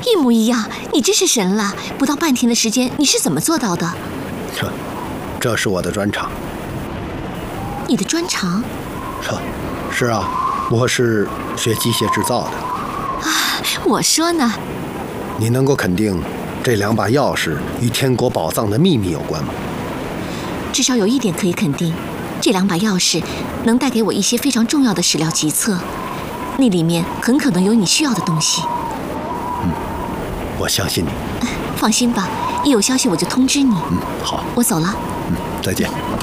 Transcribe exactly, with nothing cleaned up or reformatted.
一模一样，你真是神了！不到半天的时间，你是怎么做到的？ 这，这是我的专长。 你的专长？ 是，是啊，我是学机械制造的。 啊，我说呢。 你能够肯定这两把钥匙与天国宝藏的秘密有关吗？ 至少有一点可以肯定，这两把钥匙能带给我一些非常重要的史料集册，那里面很可能有你需要的东西。 嗯，我相信你。 放心吧，一有消息我就通知你。 嗯，好， 我走了。 嗯，再见。